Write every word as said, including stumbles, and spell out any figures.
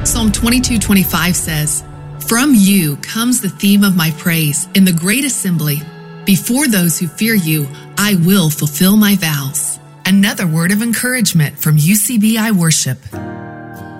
Psalm twenty-two twenty-five says, "From you comes the theme of my praise in the great assembly. Before those who fear you, I will fulfill my vows." Another word of encouragement from U C B I Worship.